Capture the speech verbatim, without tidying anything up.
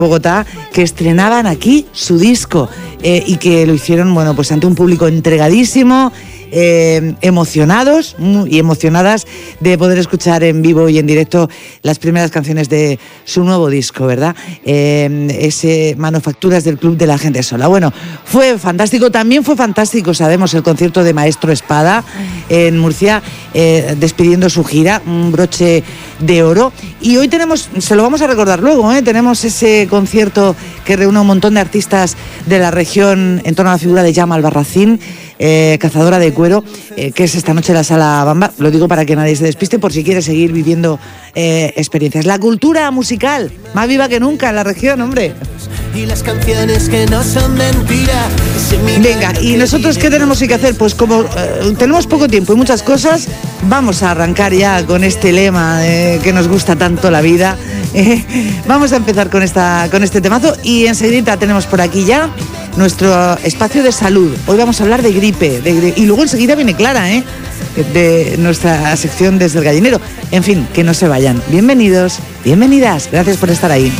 Bogotá, que estrenaban aquí su disco eh, y que lo hicieron, bueno, pues ante un público entregadísimo, eh, emocionados y emocionadas de poder escuchar en vivo y en directo las primeras canciones de su nuevo disco, ¿verdad? Eh, ese Manufacturas del Club de la Gente Sola. Bueno, fue fantástico, también fue fantástico, sabemos, el concierto de Maestro Espada en Murcia, eh, despidiendo su gira, un broche de oro. Y hoy tenemos, se lo vamos a recordar luego, ¿eh? Tenemos ese concierto que reúne a un montón de artistas de la región en torno a la figura de Yama Albarracín, eh, cazadora de cuero, eh, que es esta noche en la Sala Bamba. Lo digo para que nadie se despiste por si quiere seguir viviendo eh, experiencias. La cultura musical, más viva que nunca en la región, hombre. Y las canciones que no son mentira. Venga, ¿y nosotros qué tenemos que hacer? Pues como eh, tenemos poco tiempo y muchas cosas, vamos a arrancar ya con este lema eh, que nos gusta tanto, la vida. Eh, vamos a empezar con, esta, con este temazo y enseguida tenemos por aquí ya nuestro espacio de salud. Hoy vamos a hablar de gripe, de, de, y luego enseguida viene Clara, ¿eh? de nuestra sección Desde el Gallinero. En fin, que no se vayan. Bienvenidos, bienvenidas, gracias por estar ahí.